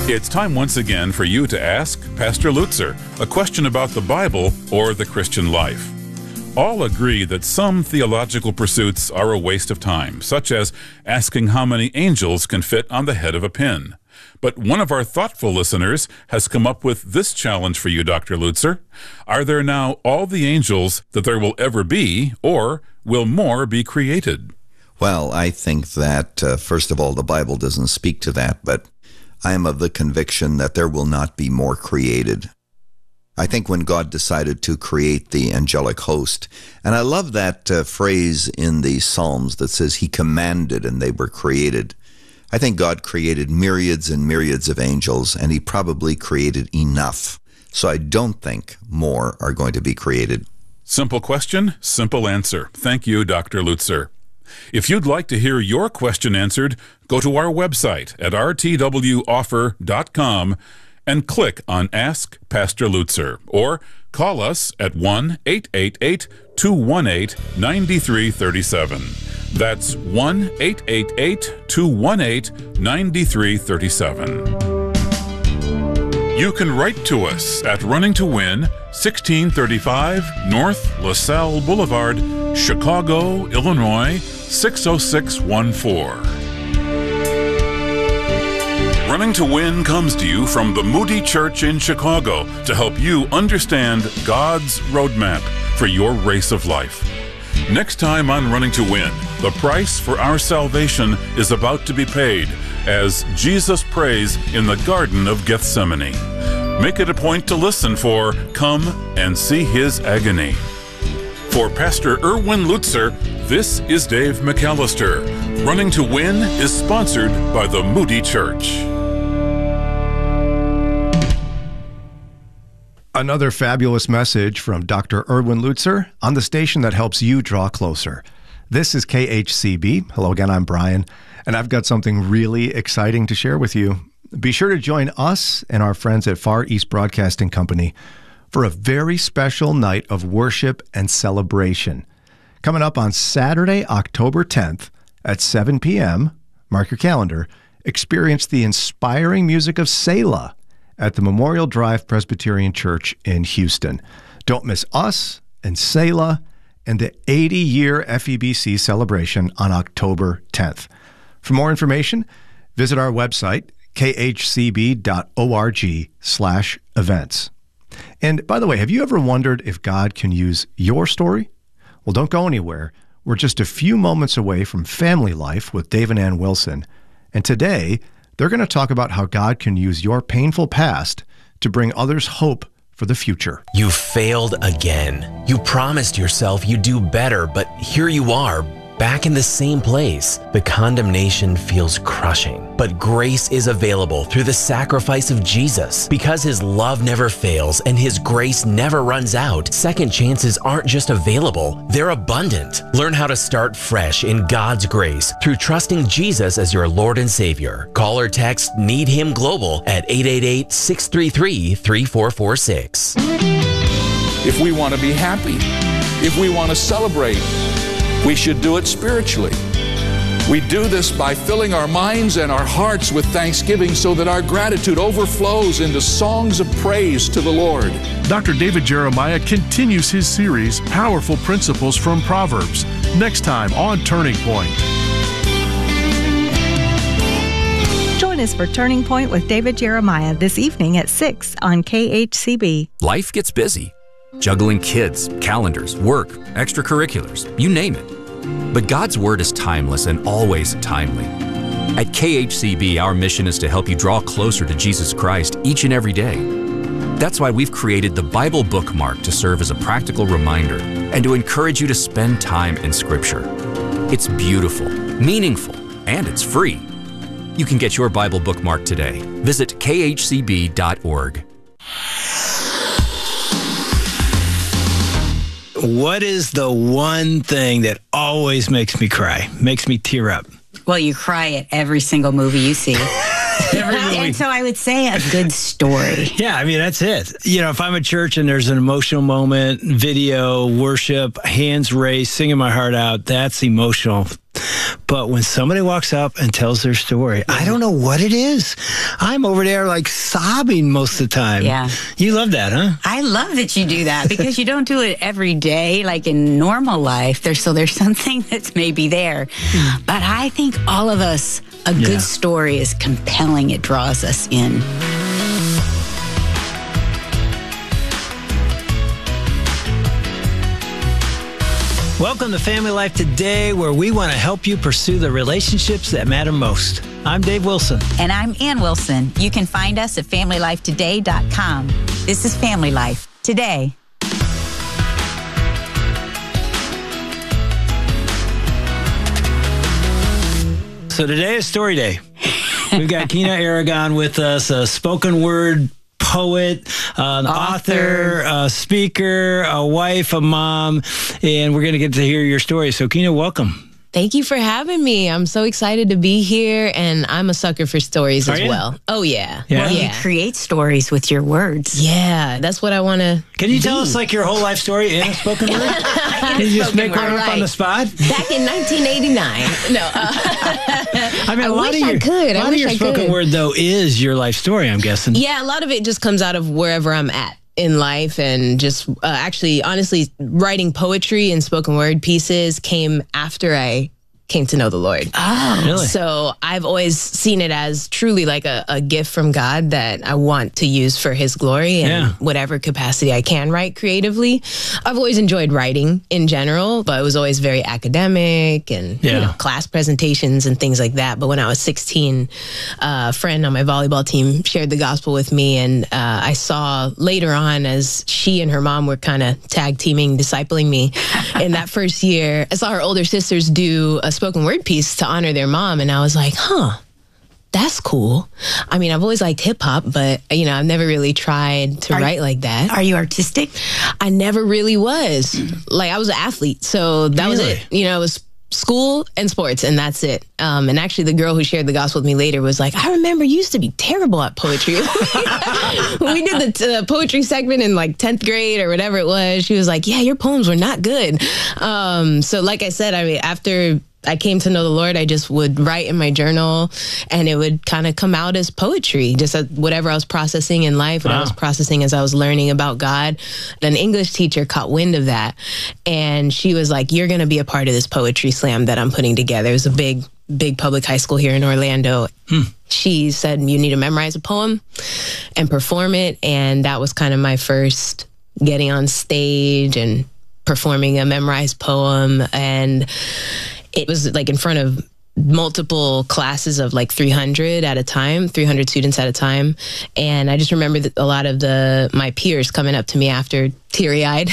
It's time once again for you to ask Pastor Lutzer a question about the Bible or the Christian life. All agree that some theological pursuits are a waste of time, such as asking how many angels can fit on the head of a pin. But one of our thoughtful listeners has come up with this challenge for you, Dr. Lutzer. Are there now all the angels that there will ever be, or will more be created? Well, I think that, first of all, the Bible doesn't speak to that, but I am of the conviction that there will not be more created. I think when God decided to create the angelic host, and I love that phrase in the Psalms that says he commanded and they were created. I think God created myriads and myriads of angels, and he probably created enough. So I don't think more are going to be created. Simple question, simple answer. Thank you, Dr. Lutzer. If you'd like to hear your question answered, go to our website at rtwoffer.com and click on Ask Pastor Lutzer, or call us at 1-888-218-9337. That's 1-888-218-9337. You can write to us at Running to Win, 1635 North LaSalle Boulevard, Chicago, Illinois, 60614. Running to Win comes to you from the Moody Church in Chicago to help you understand God's roadmap for your race of life. Next time on Running to Win, the price for our salvation is about to be paid as Jesus prays in the Garden of Gethsemane. Make it a point to listen for Come and See His Agony. For Pastor Erwin Lutzer, this is Dave McAllister. Running to Win is sponsored by the Moody Church. Another fabulous message from Dr. Erwin Lutzer on the station that helps you draw closer. This is KHCB. Hello again, I'm Brian, and I've got something really exciting to share with you. Be sure to join us and our friends at Far East Broadcasting Company for a very special night of worship and celebration. Coming up on Saturday, October 10th at 7 p.m., mark your calendar, experience the inspiring music of Selah at the Memorial Drive Presbyterian Church in Houston. Don't miss us and Selah and the 80-year FEBC celebration on October 10th. For more information, visit our website, khcb.org/events. And by the way, have you ever wondered if God can use your story? Well, don't go anywhere. We're just a few moments away from Family Life with Dave and Ann Wilson. And today, they're going to talk about how God can use your painful past to bring others hope for the future. You failed again. You promised yourself you'd do better, but here you are, back in the same place. The condemnation feels crushing, but grace is available through the sacrifice of Jesus. Because his love never fails and his grace never runs out, second chances aren't just available, they're abundant. Learn how to start fresh in God's grace through trusting Jesus as your Lord and Savior. Call or text Need Him Global at 888-633-3446. If we want to be happy, if we want to celebrate, we should do it spiritually. We do this by filling our minds and our hearts with thanksgiving so that our gratitude overflows into songs of praise to the Lord. Dr. David Jeremiah continues his series, Powerful Principles from Proverbs, next time on Turning Point. Join us for Turning Point with David Jeremiah this evening at 6 on KHCB. Life gets busy. Juggling kids, calendars, work, extracurriculars, you name it. But God's Word is timeless and always timely. At KHCB, our mission is to help you draw closer to Jesus Christ each and every day. That's why we've created the Bible Bookmark to serve as a practical reminder and to encourage you to spend time in Scripture. It's beautiful, meaningful, and it's free. You can get your Bible Bookmark today. Visit khcb.org. What is the one thing that always makes me cry, makes me tear up? Well, you cry at every single movie you see. And so I would say a good story. Yeah, I mean, that's it. You know, if I'm at church and there's an emotional moment, video, worship, hands raised, singing my heart out, that's emotional. But when somebody walks up and tells their story, I don't know what it is. I'm over there like sobbing most of the time. Yeah. You love that, huh? I love that you do that because you don't do it every day like in normal life. There's something that's maybe there. But I think all of us, a good story is compelling. It draws us in. Welcome to Family Life Today, where we want to help you pursue the relationships that matter most. I'm Dave Wilson. And I'm Ann Wilson. You can find us at FamilyLifeToday.com. This is Family Life Today. So today is Story Day. We've got Kina Aragon with us, a spoken word poet, an author, a speaker, a wife, a mom, and we're going to get to hear your story. So, Kina, welcome. Thank you for having me. I'm so excited to be here, and I'm a sucker for stories as well. Oh, yeah. Well, you create stories with your words. Yeah, that's what I want to Can you tell us, like, your whole life story in a spoken word? Can you just make one up on the spot? Back in 1989. No. I mean, a lot of your spoken word, though, is your life story, I'm guessing. Yeah, a lot of it just comes out of wherever I'm at in life, and just actually, honestly, writing poetry and spoken word pieces came after I came to know the Lord. Oh, really? So I've always seen it as truly like a gift from God that I want to use for His glory and whatever capacity I can write creatively. I've always enjoyed writing in general, but it was always very academic and you know, class presentations and things like that. But when I was 16, a friend on my volleyball team shared the gospel with me, and I saw later on as she and her mom were kind of tag teaming, discipling me in that first year, I saw her older sisters do a spoken word piece to honor their mom, and I was like, that's cool. I mean, I've always liked hip hop, but you know, I've never really tried to write like that. Are you artistic? I never really was. Like, I was an athlete, so that was it. You know, it was school and sports, and that's it. And actually, the girl who shared the gospel with me later was like, I remember you used to be terrible at poetry. When we did the poetry segment in like 10th grade or whatever it was, she was like, yeah, your poems were not good. So like I said, I mean, after I came to know the Lord, I just would write in my journal, and it would kind of come out as poetry, just whatever I was processing in life, what I was processing as I was learning about God. An English teacher caught wind of that, and she was like, you're going to be a part of this poetry slam that I'm putting together. It was a big public high school here in Orlando. She said, you need to memorize a poem and perform it. And that was kind of my first getting on stage and performing a memorized poem. And it was like in front of multiple classes of like 300 at a time, 300 students at a time. And I just remember that a lot of my peers coming up to me after, teary-eyed,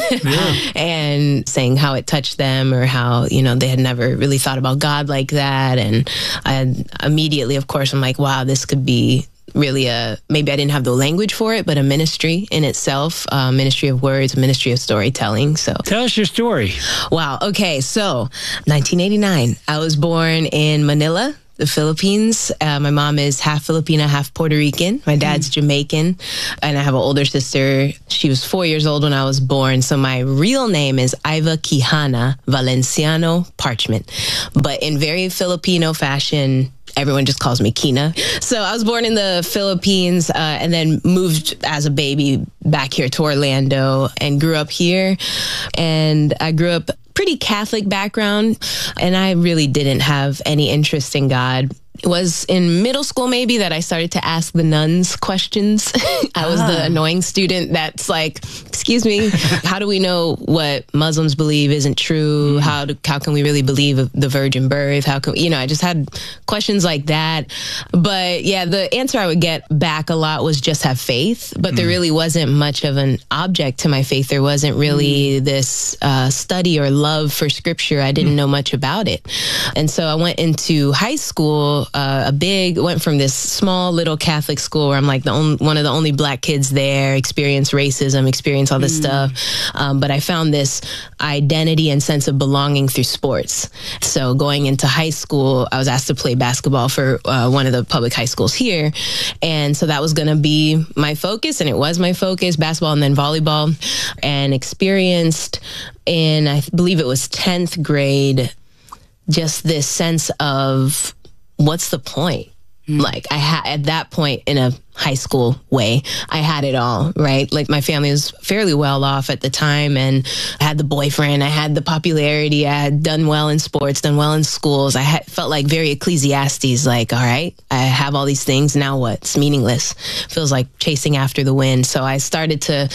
and saying how it touched them, or how, you know, they had never really thought about God like that. And immediately, of course, I'm like, wow, this could be really maybe I didn't have the language for it, but a ministry in itself, ministry of words, a ministry of storytelling. So tell us your story. Wow. Okay. So 1989, I was born in Manila, the Philippines. My mom is half Filipina, half Puerto Rican. My dad's Jamaican, and I have an older sister. She was 4 years old when I was born. So my real name is Iva Quijana Valenciano Parchment, but in very Filipino fashion, everyone just calls me Kina. So I was born in the Philippines, and then moved as a baby back here to Orlando and grew up here. And I grew up pretty Catholic background, and I really didn't have any interest in God. It was in middle school maybe that I started to ask the nuns questions. I was the annoying student that's like, excuse me, how do we know what Muslims believe isn't true? How can we really believe the virgin birth? How can, you know, I just had questions like that. But yeah, the answer I would get back a lot was just have faith. But there really wasn't much of an object to my faith. There wasn't really this study or love for scripture. I didn't know much about it. And so I went into high school, went from this small little Catholic school where I'm like one of the only black kids there, experience racism, experience all this stuff. But I found this identity and sense of belonging through sports. So going into high school, I was asked to play basketball for one of the public high schools here. And so that was going to be my focus, and it was my focus, basketball and then volleyball. And experienced in, I believe it was 10th grade, just this sense of what's the point? Like I had at that point in a high school way, I had it all, right? Like my family was fairly well off at the time, and I had the boyfriend, I had the popularity, I had done well in sports, done well in schools. I felt like very Ecclesiastes, like, all right, I have all these things, now what? It's meaningless. Feels like chasing after the wind. So I started to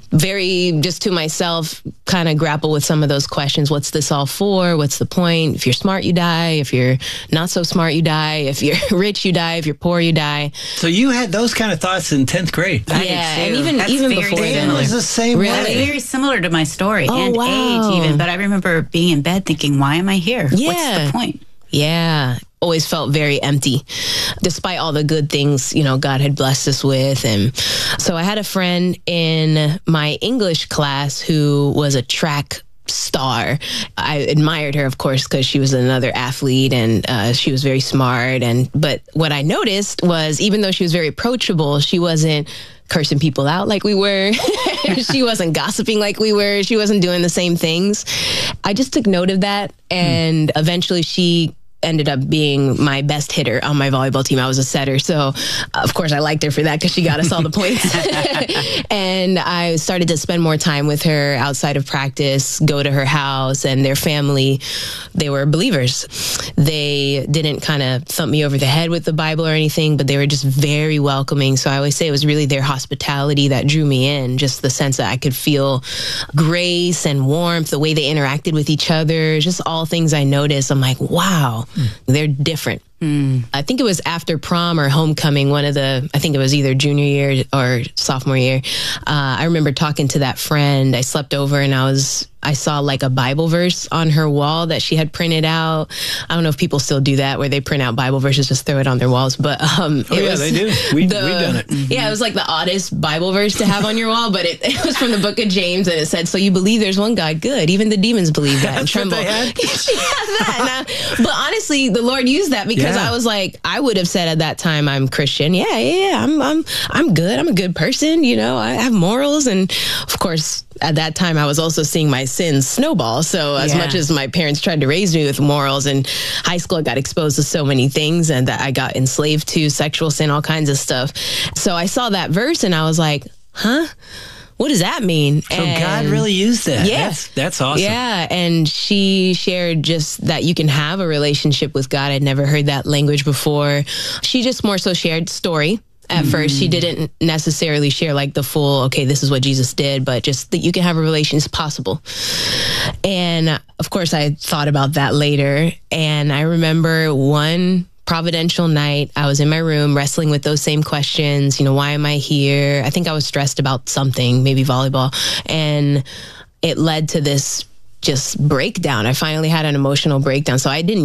just to myself, kind of grapple with some of those questions. What's this all for? What's the point? If you're smart, you die. If you're not so smart, you die. If you're rich, you die. If you're poor, you die. So you had those kind of thoughts in 10th grade. Yeah, and even before then. It was the same way. That's very similar to my story and wow. age even. But I remember being in bed thinking, why am I here? Yeah. What's the point? Yeah. Always felt very empty, despite all the good things, God had blessed us with. And so I had a friend in my English class who was a track star. I admired her, of course, because she was another athlete and she was very smart. But what I noticed was, even though she was very approachable, she wasn't cursing people out like we were. She wasn't gossiping like we were. She wasn't doing the same things. I just took note of that. And eventually she ended up being my best hitter on my volleyball team. I was a setter. So, of course, I liked her for that because she got us all the points. And I started to spend more time with her outside of practice, go to her house, and their family, they were believers. They didn't kind of thump me over the head with the Bible or anything, but they were just very welcoming. So I always say it was really their hospitality that drew me in, just the sense that I could feel grace and warmth, the way they interacted with each other, just all things I noticed. I'm like, wow. They're different. I think it was after prom or homecoming, I think it was either junior year or sophomore year. I remember talking to that friend. I slept over and I saw like a Bible verse on her wall that she had printed out. I don't know if people still do that, where they print out Bible verses, just throw it on their walls. But they do. We've done it. Yeah, it was like the oddest Bible verse to have on your wall, but it was from the book of James, and it said, "So you believe there's one God? Good. Even the demons believe that and tremble." What they had? She had that. But honestly, the Lord used that because I was like, I would have said at that time, I'm Christian. Yeah, I'm good. I'm a good person. I have morals, and of course, at that time, I was also seeing my sins snowball. So as much as my parents tried to raise me with morals, in high school, I got exposed to so many things and that I got enslaved to, sexual sin, all kinds of stuff. So I saw that verse and I was like, huh? What does that mean? So God really used that. Yeah. That's awesome. Yeah. And she shared just that you can have a relationship with God. I'd never heard that language before. She just more so shared story. At first, she didn't necessarily share like the full, okay, this is what Jesus did, but just that you can have a relation is possible. And of course, I thought about that later. And I remember one providential night, I was in my room wrestling with those same questions. Why am I here? I think I was stressed about something, maybe volleyball. And it led to this just breakdown. I finally had an emotional breakdown. So I didn't